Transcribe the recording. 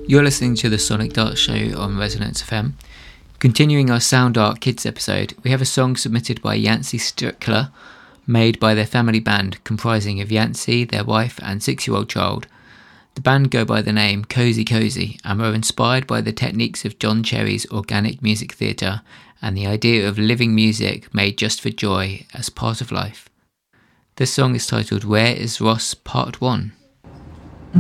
You're listening to the Sonic Dart Show on Resonance FM. Continuing our Sound Art Kids episode, we have a song submitted by Yancey Strickler, made by their family band comprising of Yancey, their wife and 6-year-old child. The band go by the name Cozy Cozy and were inspired by the techniques of John Cherry's organic music theatre and the idea of living music made just for joy as part of life. This song is titled Where is Ross Part 1?